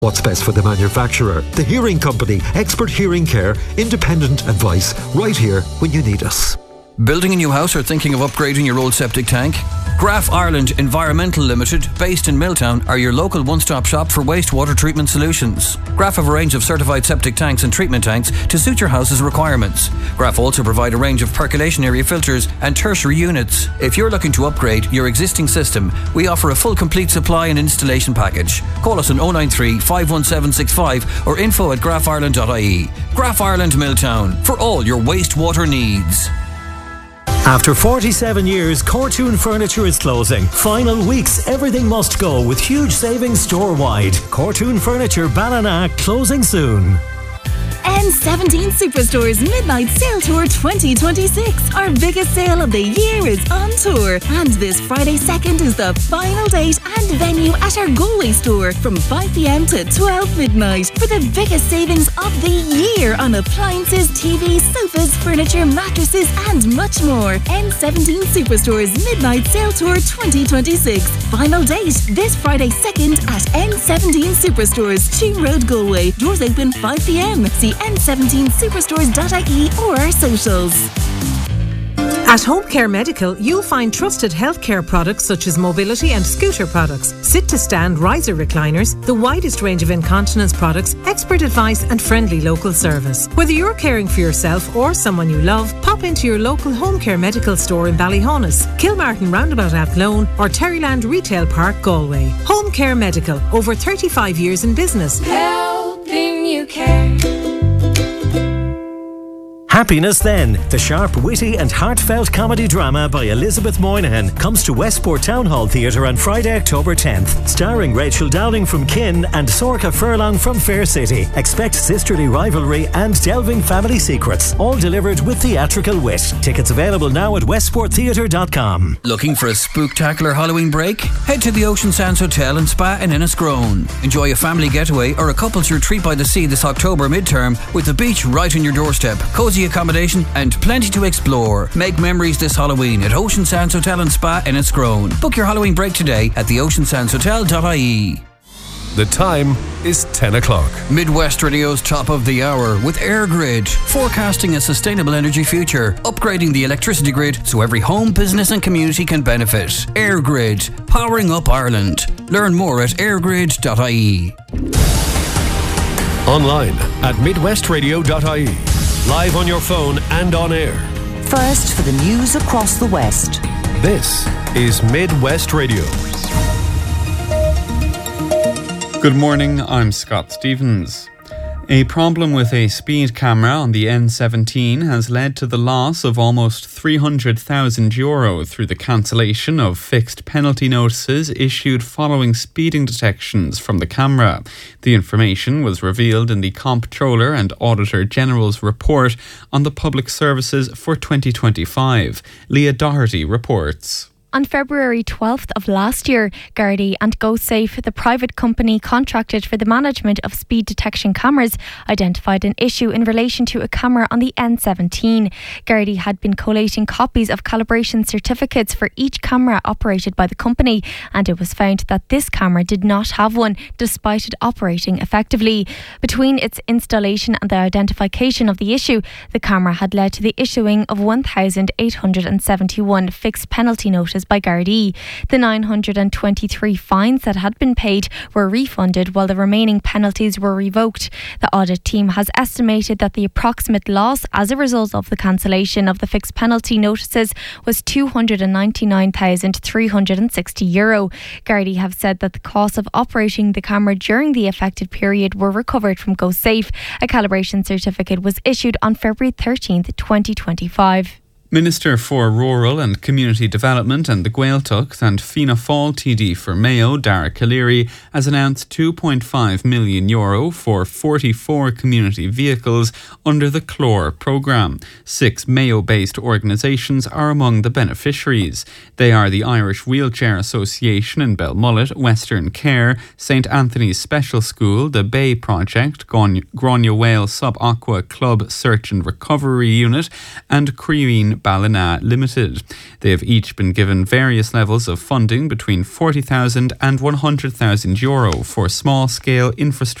What's best for the manufacturer? The Hearing Company. Expert hearing care, independent advice, right here when you need us. Building a new house or thinking of upgrading your old septic tank? Graf Ireland Environmental Limited, based in Milltown, are your local one-stop shop for wastewater treatment solutions. Graf have a range of certified septic tanks and treatment tanks to suit your house's requirements. Graf also provide a range of percolation area filters and tertiary units. If you're looking to upgrade your existing system, we offer a full complete supply and installation package. Call us on 093 51765 or info@grafireland.ie. Graf Ireland Milltown, for all your wastewater needs. After 47 years, Cortoon Furniture is closing. Final weeks, everything must go with huge savings store-wide. Cortoon Furniture Ballina closing soon. N17 Superstore's Midnight Sale Tour 2026. Our biggest sale of the year is on tour. And this Friday 2nd is the final date and venue at our Galway store from 5 p.m. to 12 midnight for the biggest savings of the year on appliances, TVs, sofas, furniture, mattresses and much more. N17 Superstore's Midnight Sale Tour 2026. Final date this Friday 2nd at N17 Superstores, Cheam Road, Galway. Doors open 5 p.m. See n17superstores.ie or our socials. At Home Care Medical, you'll find trusted healthcare products such as mobility and scooter products, sit-to-stand riser recliners, the widest range of incontinence products, expert advice and friendly local service. Whether you're caring for yourself or someone you love, pop into your local Home Care Medical store in Ballyhonus, Kilmartin Roundabout Athlone or Terryland Retail Park, Galway. Home Care Medical, over 35 years in business. Helping you care. Happiness Then, the sharp, witty and heartfelt comedy drama by Elizabeth Moynihan, comes to Westport Town Hall Theatre on Friday, October 10th. Starring Rachel Downing from Kin and Sorcha Furlong from Fair City. Expect sisterly rivalry and delving family secrets, all delivered with theatrical wit. Tickets available now at westporttheatre.com. Looking for a spooktacular Halloween break? Head to the Ocean Sands Hotel and Spa in Enniscrone. Enjoy a family getaway or a couple's retreat by the sea this October midterm with the beach right on your doorstep, cosy accommodation and plenty to explore. Make memories this Halloween at Ocean Sands Hotel and Spa in Enniscrone. Book your Halloween break today at theoceansandshotel.ie. The time is 10 o'clock. Midwest Radio's top of the hour with EirGrid, forecasting a sustainable energy future, upgrading the electricity grid so every home, business and community can benefit. EirGrid, powering up Ireland. Learn more at eirgrid.ie. Online at midwestradio.ie. Live on your phone and on air. First for the news across the West. This is Midwest Radio. Good morning, I'm Scott Stevens. A problem with a speed camera on the N17 has led to the loss of almost €300,000 through the cancellation of fixed penalty notices issued following speeding detections from the camera. The information was revealed in the Comptroller and Auditor General's report on the public services for 2025. Leah Doherty reports. On February 12th of last year, Gardaí and GoSafe, the private company contracted for the management of speed detection cameras, identified an issue in relation to a camera on the N17. Gardaí had been collating copies of calibration certificates for each camera operated by the company, and it was found that this camera did not have one, despite it operating effectively. Between its installation and the identification of the issue, the camera had led to the issuing of 1,871 fixed penalty notices by Gardaí. The 923 fines that had been paid were refunded, while the remaining penalties were revoked. The audit team has estimated that the approximate loss as a result of the cancellation of the fixed penalty notices was €299,360. Gardaí have said that the costs of operating the camera during the affected period were recovered from GoSafe. A calibration certificate was issued on February 13th, 2025. Minister for Rural and Community Development and the Gaeltacht and Fianna Fáil TD for Mayo, Dara Calleary, has announced €2.5 million for 44 community vehicles under the CLOR programme. 6 Mayo-based organisations are among the beneficiaries. They are the Irish Wheelchair Association in Belmullet, Western Care, St Anthony's Special School, the Bay Project, Gráinne Whale Sub Aqua Club Search and Recovery Unit, and Creeen Ballina Limited. They have each been given various levels of funding between €40,000 and €100,000 for small-scale infrastructure